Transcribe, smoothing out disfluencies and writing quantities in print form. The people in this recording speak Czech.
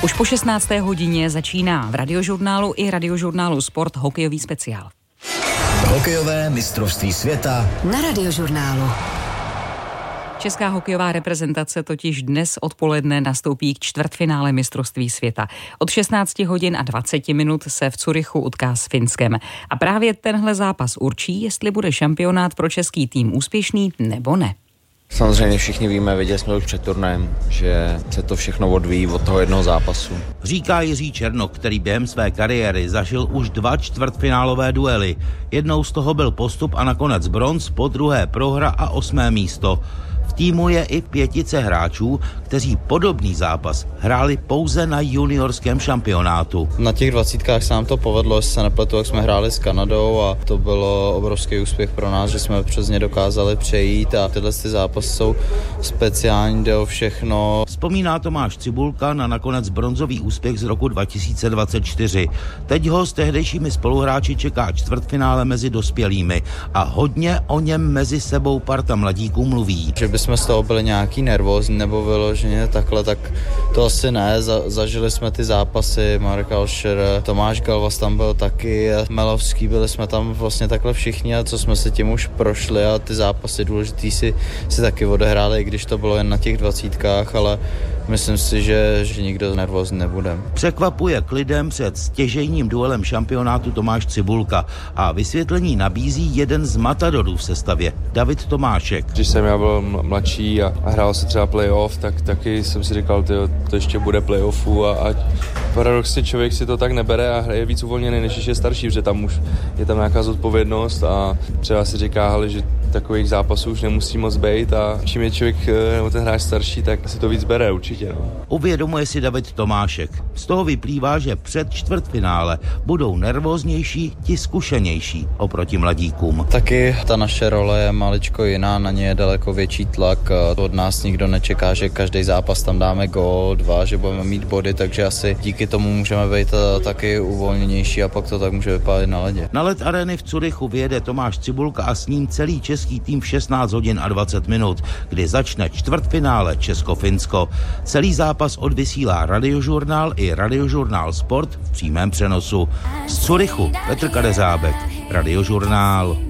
Už po 16. hodině začíná v Radiožurnálu i Radiožurnálu Sport hokejový speciál. Hokejové mistrovství světa na Radiožurnálu. Česká hokejová reprezentace totiž dnes odpoledne nastoupí k čtvrtfinále mistrovství světa. Od 16 hodin a 20 minut se v Curychu utká s Finskem. A právě tenhle zápas určí, jestli bude šampionát pro český tým úspěšný nebo ne. Samozřejmě všichni víme, viděli jsme už před turnajem, že se to všechno odvíjí od toho jednoho zápasu. Říká Jiří Černok, který během své kariéry zažil už 2 čtvrtfinálové duely. Jednou z toho byl postup a nakonec bronz, po druhé prohra a 8. místo. V týmu je i 5 hráčů, kteří podobný zápas hráli pouze na juniorském šampionátu. Na těch 20 se nám to povedlo, jestli se nepletu, jak jsme hráli s Kanadou a to bylo obrovský úspěch pro nás, že jsme přes ně dokázali přejít a tyhle zápasy jsou speciální, jde o všechno. Vzpomíná Tomáš Cibulka na nakonec bronzový úspěch z roku 2024. Teď ho s tehdejšími spoluhráči čeká čtvrtfinále mezi dospělými a hodně o něm mezi sebou parta mladíků mluví. Že bychom z toho byli nějaký nervózní nebo vyloženě takhle, tak to asi ne. Zažili jsme ty zápasy, Marek Alšer, Tomáš Galvas tam byl taky, Melovský, byli jsme tam vlastně takhle všichni a co jsme se tím už prošli a ty zápasy důležitý si taky odehráli, i když to bylo jen na těch 20, ale myslím si, že nikdo nervózní nebude. Překvapuje klidem před stěžejním duelem šampionátu Tomáš Cibulka a vysvětlení nabízí jeden z matadorů v sestavě, David Tomášek. Když jsem já byl mladší a hrál se třeba playoff, tak taky jsem si říkal, to ještě bude playoffu a paradoxně člověk si to tak nebere a je víc uvolněný, než je starší, protože tam už je tam nějaká zodpovědnost a třeba si říká, že takových zápasů už nemusí moc být a čím je člověk nebo ten hráč starší, tak si to víc bere určitě. No. Uvědomuje si David Tomášek. Z toho vyplývá, že před čtvrtfinále budou nervóznější ti zkušenější oproti mladíkům. Taky ta naše role je maličko jiná, na ně je daleko větší tlak. Od nás nikdo nečeká, že každý zápas tam dáme gól, 2, že budeme mít body, takže asi díky tomu můžeme být taky uvolněnější a pak to tak může vypadat na ledě. Na led arény v Curychu vyjede Tomáš Cibulka a s ním celý český tým v 16 hodin a 20 minut, kdy začne čtvrtfinále Česko-Finsko. Celý zápas odvysílá Radiožurnál i Radiožurnál Sport v přímém přenosu. Z Curychu Petr Kadeřábek, Radiožurnál.